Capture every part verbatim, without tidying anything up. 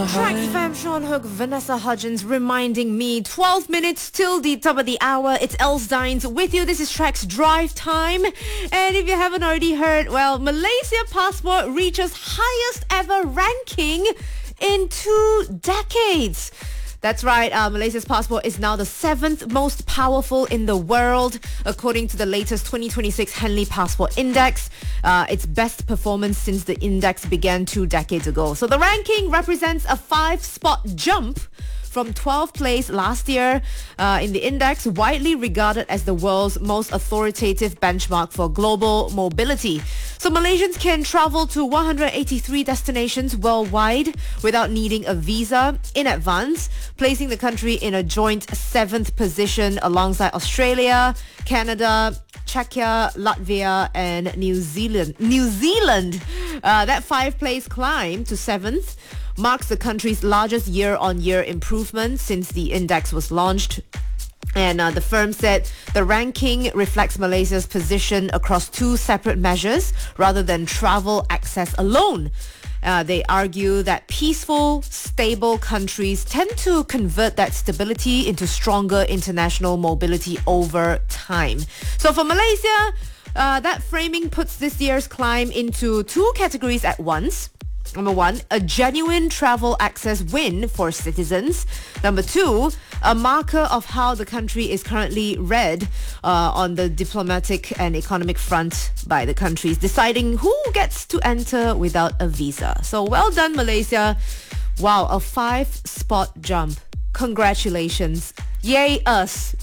Track F M, Sean Hook, Vanessa Hudgens reminding me twelve minutes till the top of the hour. It's Els Dines with you. This is Track's Drive Time. And if you haven't already heard, well, Malaysia Passport reaches highest ever ranking in two decades. That's right, uh, Malaysia's passport is now the seventh most powerful in the world, according to the latest twenty twenty-six Henley Passport Index. Uh, its best performance since the index began two decades ago. So the ranking represents a five-spot jump from twelfth place last year uh, in the index, widely regarded as the world's most authoritative benchmark for global mobility. So Malaysians can travel to one hundred eighty-three destinations worldwide without needing a visa in advance, placing the country in a joint seventh position alongside Australia, Canada, Czechia, Latvia and New Zealand. New Zealand! Uh, that five-place climb to seventh marks the country's largest year-on-year improvement since the index was launched. And uh, the firm said the ranking reflects Malaysia's position across two separate measures rather than travel access alone. Uh, they argue that peaceful, stable countries tend to convert that stability into stronger international mobility over time. So for Malaysia, uh, that framing puts this year's climb into two categories at once. Number one, a genuine travel access win for citizens. Number two, a marker of how the country is currently read uh, on the diplomatic and economic front by the countries deciding who gets to enter without a visa. So well done, Malaysia. Wow, a five-spot jump. Congratulations. Yay us.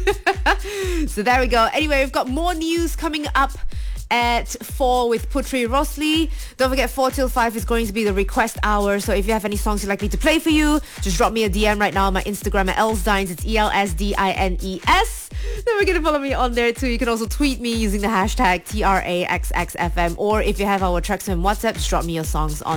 So there we go. Anyway, we've got more news coming up at four with Putri Rosli. Don't forget, four till five is going to be the request hour. So if you have any songs you'd like me to play for you, just drop me a D M right now on my Instagram at Elsdines. It's E L S D I N E S. Then we're going to follow me on there too. You can also tweet me using the hashtag T R A X X F M. Or if you have our Tracksman WhatsApp, just drop me your songs on